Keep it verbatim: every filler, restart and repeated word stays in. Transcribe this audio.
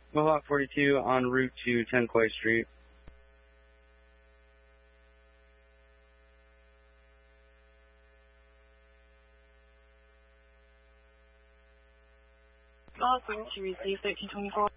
Mohawk forty-two en route to ten Clay Street. Mohawk forty-two, receive thirteen twenty-four.